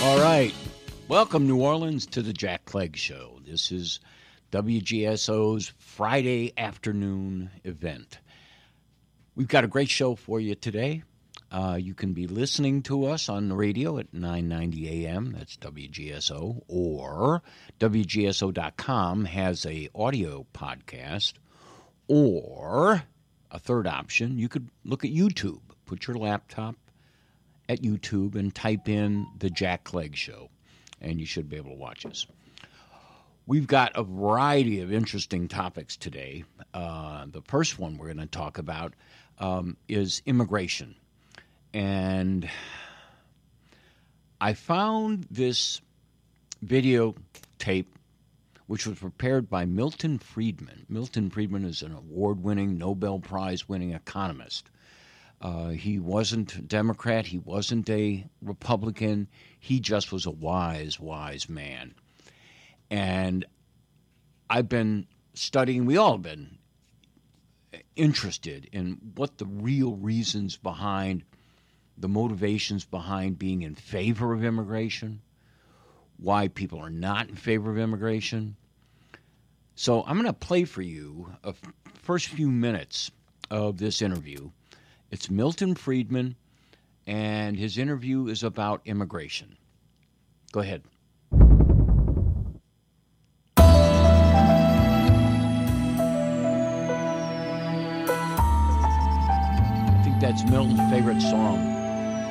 All right. Welcome, New Orleans, to the Jack Clegg Show. This is WGSO's Friday afternoon event. We've got a great show for you today. You can be listening to us on the radio at 990 a.m. That's WGSO. Or WGSO.com has a audio podcast. Or a third option, you could look at YouTube. Put your laptop at YouTube and type in The Jack Clegg Show, and you should be able to watch us. We've got a variety of interesting topics today. The first one we're going to talk about is immigration. And I found this videotape, which was prepared by Milton Friedman. Milton Friedman is an award-winning, Nobel Prize-winning economist. He wasn't a Democrat. He wasn't a Republican. He just was a wise, wise man. And I've been studying, we all have been interested in what the real reasons behind, the motivations behind being in favor of immigration, why people are not in favor of immigration. So I'm going to play for you a first few minutes of this interview. It's Milton Friedman, and his interview is about immigration. Go ahead. I think that's Milton's favorite song.